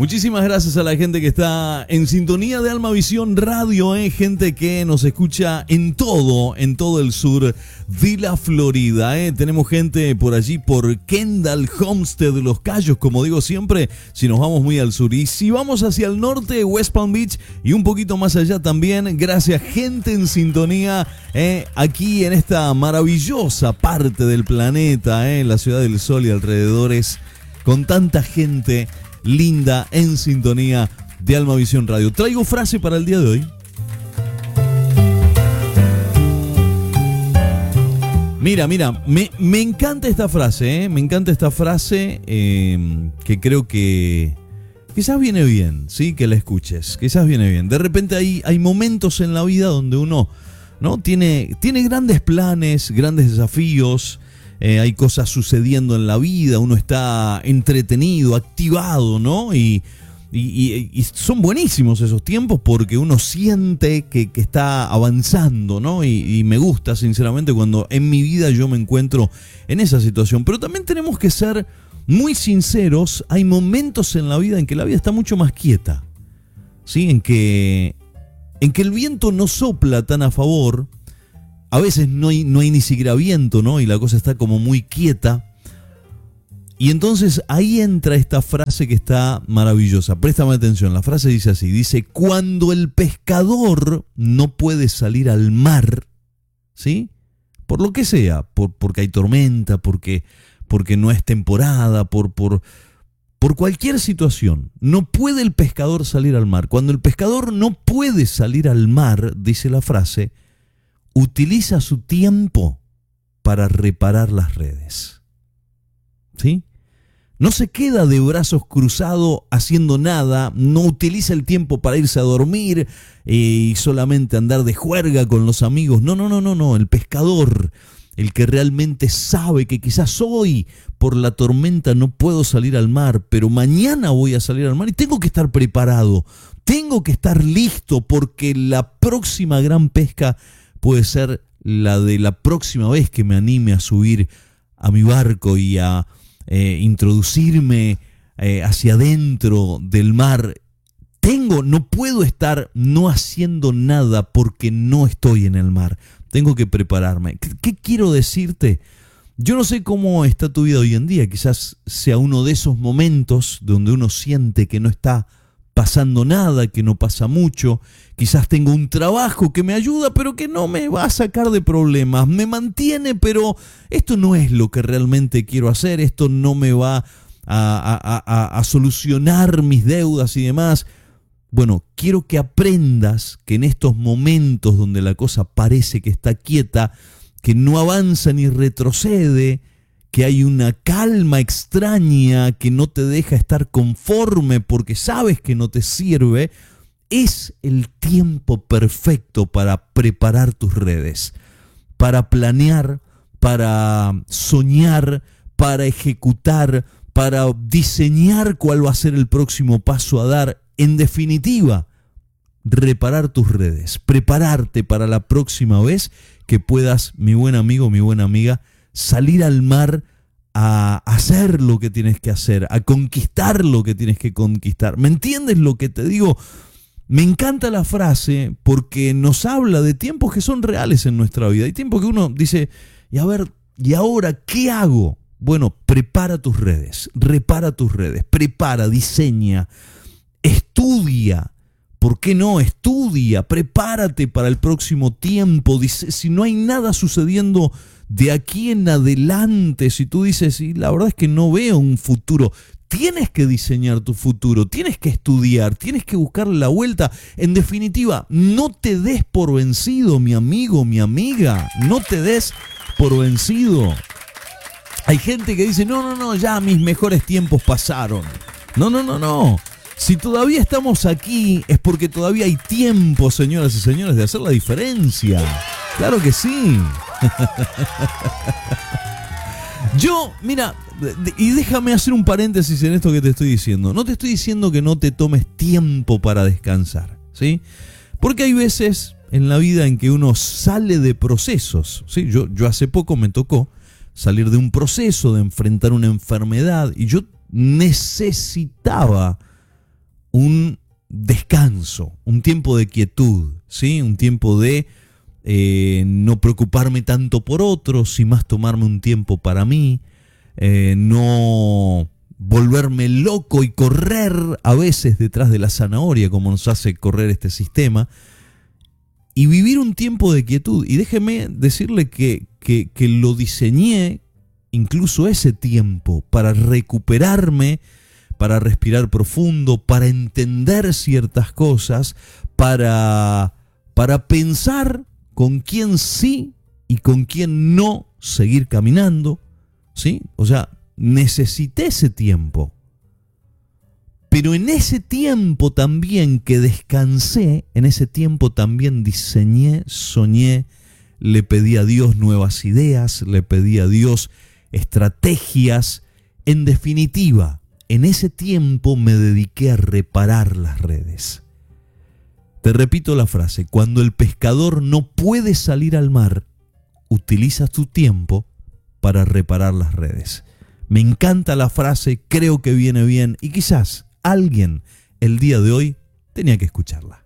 Muchísimas gracias a la gente que está en sintonía de Almavisión Radio, gente que nos escucha en todo el sur de la Florida. Tenemos gente por allí, por Kendall, Homestead, Los Cayos, como digo siempre, si nos vamos muy al sur. Y si vamos hacia el norte, West Palm Beach y un poquito más allá también, gracias gente en sintonía aquí en esta maravillosa parte del planeta, la Ciudad del Sol y alrededores, con tanta gente linda en sintonía de Almavisión Radio. Traigo frase para el día de hoy. Mira, me encanta esta frase, me encanta esta frase que creo que quizás viene bien, ¿sí? Que la escuches, quizás viene bien. De repente hay momentos en la vida donde uno, ¿no? tiene grandes planes, grandes desafíos. Hay cosas sucediendo en la vida, uno está entretenido, activado, ¿no? Y son buenísimos esos tiempos porque uno siente que está avanzando, ¿no? Y me gusta, sinceramente, cuando en mi vida yo me encuentro en esa situación. Pero también tenemos que ser muy sinceros. Hay momentos en la vida en que la vida está mucho más quieta, ¿sí? En que el viento no sopla tan a favor. A veces no hay ni siquiera viento, ¿no? Y la cosa está como muy quieta. Y entonces ahí entra esta frase que está maravillosa. Préstame atención, la frase dice así. Dice, cuando el pescador no puede salir al mar, ¿sí? Por lo que sea, porque hay tormenta, porque no es temporada, por cualquier situación. No puede el pescador salir al mar. Cuando el pescador no puede salir al mar, dice la frase, utiliza su tiempo para reparar las redes. ¿Sí? No se queda de brazos cruzados haciendo nada, no utiliza el tiempo para irse a dormir y solamente andar de juerga con los amigos. No. El pescador, el que realmente sabe que quizás hoy por la tormenta no puedo salir al mar, pero mañana voy a salir al mar y tengo que estar preparado, tengo que estar listo porque la próxima gran pesca puede ser la de la próxima vez que me anime a subir a mi barco y a introducirme hacia adentro del mar. No puedo estar no haciendo nada porque no estoy en el mar. Tengo que prepararme. ¿Qué quiero decirte? Yo no sé cómo está tu vida hoy en día. Quizás sea uno de esos momentos donde uno siente que no está pasando nada, que no pasa mucho. Quizás tengo un trabajo que me ayuda, pero que no me va a sacar de problemas. Me mantiene, pero esto no es lo que realmente quiero hacer. Esto no me va a solucionar mis deudas y demás. Bueno, quiero que aprendas que en estos momentos donde la cosa parece que está quieta, que no avanza ni retrocede, que hay una calma extraña que no te deja estar conforme porque sabes que no te sirve, es el tiempo perfecto para preparar tus redes, para planear, para soñar, para ejecutar, para diseñar cuál va a ser el próximo paso a dar. En definitiva, reparar tus redes, prepararte para la próxima vez que puedas, mi buen amigo, mi buena amiga, salir al mar a hacer lo que tienes que hacer, a conquistar lo que tienes que conquistar. ¿Me entiendes lo que te digo? Me encanta la frase porque nos habla de tiempos que son reales en nuestra vida. Hay tiempos que uno dice, y a ver, ¿y ahora qué hago? Bueno, prepara tus redes, repara tus redes, prepara, diseña, estudia. ¿Por qué no? Estudia, prepárate para el próximo tiempo. Dice, si no hay nada sucediendo de aquí en adelante, si tú dices, sí, la verdad es que no veo un futuro, tienes que diseñar tu futuro, tienes que estudiar, tienes que buscarle la vuelta. En definitiva, no te des por vencido, mi amigo, mi amiga, no te des por vencido. Hay gente que dice, no, ya mis mejores tiempos pasaron. No. Si todavía estamos aquí es porque todavía hay tiempo, señoras y señores, de hacer la diferencia. Claro que sí. Yo, mira, y déjame hacer un paréntesis en esto que te estoy diciendo. No te estoy diciendo que no te tomes tiempo para descansar, ¿sí? Porque hay veces en la vida en que uno sale de procesos, ¿sí? Yo hace poco me tocó salir de un proceso, de enfrentar una enfermedad, y yo necesitaba un descanso, un tiempo de quietud, ¿sí? Un tiempo de no preocuparme tanto por otros y más tomarme un tiempo para mí, no volverme loco y correr a veces detrás de la zanahoria como nos hace correr este sistema, y vivir un tiempo de quietud. Y déjeme decirle que lo diseñé incluso ese tiempo para recuperarme, para respirar profundo, para entender ciertas cosas, para pensar con quién sí y con quién no seguir caminando, ¿sí? O sea, necesité ese tiempo. Pero en ese tiempo también que descansé, en ese tiempo también diseñé, soñé, le pedí a Dios nuevas ideas, le pedí a Dios estrategias. En definitiva, en ese tiempo me dediqué a reparar las redes. Te repito la frase: cuando el pescador no puede salir al mar, utiliza tu tiempo para reparar las redes. Me encanta la frase, creo que viene bien y quizás alguien el día de hoy tenía que escucharla.